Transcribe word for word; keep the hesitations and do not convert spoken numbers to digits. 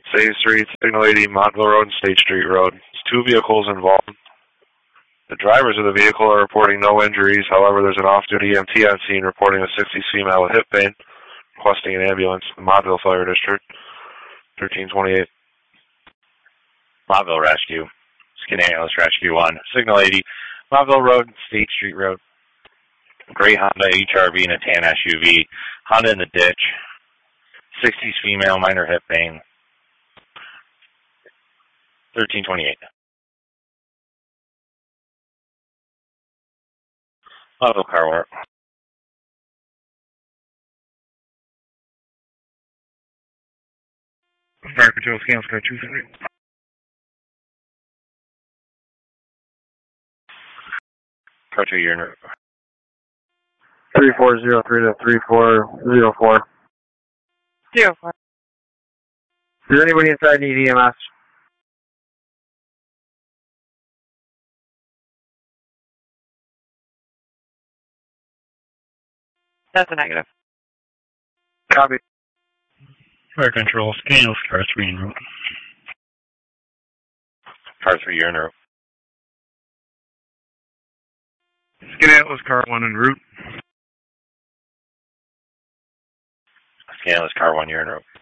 State Street, Signal eighty, Montville Road, and State Street Road. There's two vehicles involved. The drivers of the vehicle are reporting no injuries. However, there's an off-duty E M T on scene reporting a sixties female with hip pain, requesting an ambulance in the Montville Fire District. thirteen twenty-eight. Montville Rescue. Skaneateles Rescue one. Signal eighty, Montville Road, State Street Road. Gray Honda H R V and a tan S U V. Honda in the ditch. sixties female, minor hip pain. thirteen twenty-eight. Montville Car Work. Fire Patrol Scale Sky two three. Car two, you're in route. three four zero three to three four zero four. Zero four. Does anybody inside need E M S? That's a negative. Copy. Fire Control Scale Car three en route. Car three, you're in route. Skaneateles Car one en route. Skaneateles Car one, you're in route.